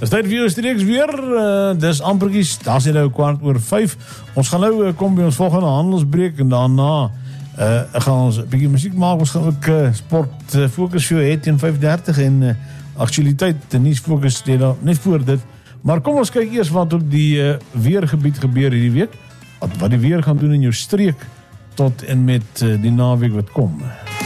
Dis tyd vir jou streeks weer, dis amperkies, daar is nou 4:15. Ons gaan nou kom by ons volgende handelsbreek en daarna gaan ons 'n bietjie musiek maak. Ons gaan ook sport fokus vir jou het teen 5:30 en aktualiteit nuus fokus net voor dit. Maar kom ons kyk eers wat op die weergebied gebeur hierdie week. Wat die weer gaan doen in jou streek tot en met die naweek wat kom.